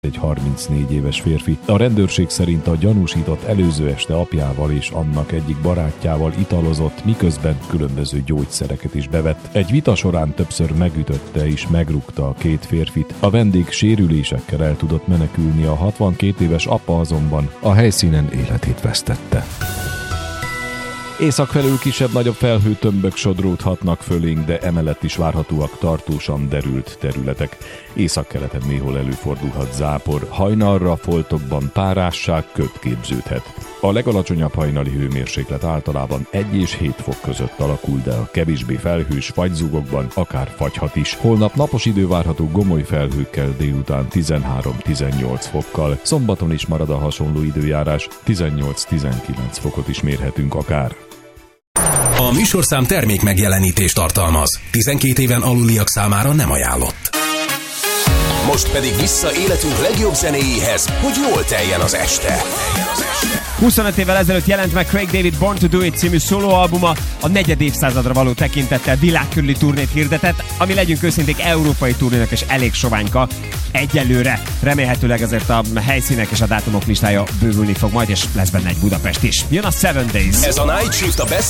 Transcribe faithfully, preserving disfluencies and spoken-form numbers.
egy harmincnégy éves férfi. A rendőrség szerint a gyanúsított előző este apjával és annak egyik barátjával italozott, miközben különböző gyógyszereket is bevett. Egy vita során többször megütötte és megrúgta a két férfit. A vendég sérülésekkel el tudott menekülni, a hatvankét éves apa azonban a helyszínen életét vesztette. Észak felül kisebb-nagyobb felhőtömbök sodródhatnak fölénk, de emellett is várhatóak tartósan derült területek. Északkeleten néhol előfordulhat zápor, hajnalra foltokban párásság, köd képződhet. A legalacsonyabb hajnali hőmérséklet általában egy és hét fok között alakul, de a kevésbé felhős fagyzugokban akár fagyhat is. Holnap napos idő várható gomoly felhőkkel, délután tizenhárom-tizennyolc fokkal. Szombaton is marad a hasonló időjárás, tizennyolc-tizenkilenc fokot is mérhetünk akár. A műsorszám termék megjelenítést tartalmaz. tizenkét éven aluliak számára nem ajánlott. Most pedig vissza életünk legjobb zenéjéhez, hogy jól teljen az este. huszonöt évvel ezelőtt jelent meg Craig David Born to Do It című szólóalbuma, a negyed évszázadra való tekintettel világkörüli turnét hirdetett, ami legyünk őszinték európai turnénak és elég soványka egyelőre. Remélhetőleg ezért a helyszínek és a dátumok listája bővülni fog majd, és lesz benne egy Budapest is. Jön a Seven Days. Ez a Night Shift a Best